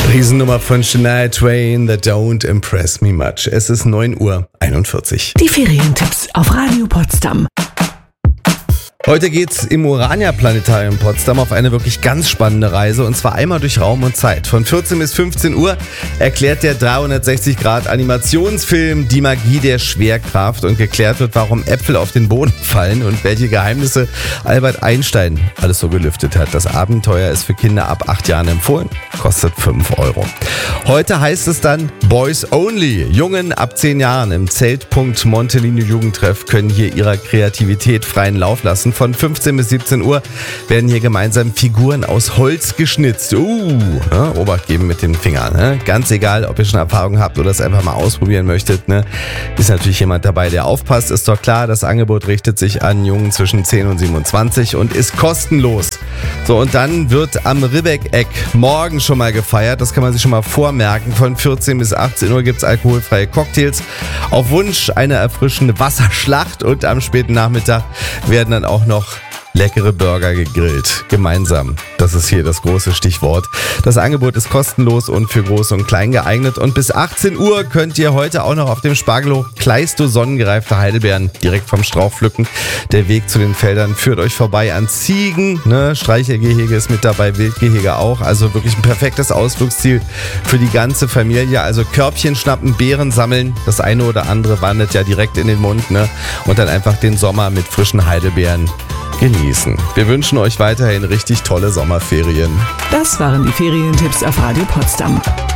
Riesennummer von Shania Twain, That Don't Impress Me Much. Es ist 9:41 Uhr. Die Ferientipps auf Radio Potsdam. Heute geht's im Urania-Planetarium Potsdam auf eine wirklich ganz spannende Reise, und zwar einmal durch Raum und Zeit. Von 14 bis 15 Uhr erklärt der 360-Grad-Animationsfilm die Magie der Schwerkraft und geklärt wird, warum Äpfel auf den Boden fallen und welche Geheimnisse Albert Einstein alles so gelüftet hat. Das Abenteuer ist für Kinder ab 8 Jahren empfohlen, kostet 5 Euro. Heute heißt es dann Boys Only. Jungen ab 10 Jahren im Zeltpunkt Montelino Jugendtreff können hier ihrer Kreativität freien Lauf lassen. Von 15 bis 17 Uhr werden hier gemeinsam Figuren aus Holz geschnitzt. Obacht geben mit den Fingern. Ne? Ganz egal, ob ihr schon Erfahrung habt oder es einfach mal ausprobieren möchtet. Ne? Ist natürlich jemand dabei, der aufpasst. Ist doch klar, das Angebot richtet sich an Jungen zwischen 10 und 27 und ist kostenlos. So, und dann wird am Ribbeck-Eck morgen schon mal gefeiert. Das kann man sich schon mal vormerken. Von 14 bis 18 Uhr gibt es alkoholfreie Cocktails. Auf Wunsch eine erfrischende Wasserschlacht, und am späten Nachmittag werden dann auch noch leckere Burger gegrillt. Gemeinsam. Das ist hier das große Stichwort. Das Angebot ist kostenlos und für Groß und Klein geeignet. Und bis 18 Uhr könnt ihr heute auch noch auf dem Spargelhof Kleisto sonnengereifte Heidelbeeren direkt vom Strauch pflücken. Der Weg zu den Feldern führt euch vorbei an Ziegen. Ne? Streichelgehege ist mit dabei, Wildgehege auch. Also wirklich ein perfektes Ausflugsziel für die ganze Familie. Also Körbchen schnappen, Beeren sammeln. Das eine oder andere wandert ja direkt in den Mund. Ne? Und dann einfach den Sommer mit frischen Heidelbeeren genießen. Wir wünschen euch weiterhin richtig tolle Sommerferien. Das waren die Ferientipps auf Radio Potsdam.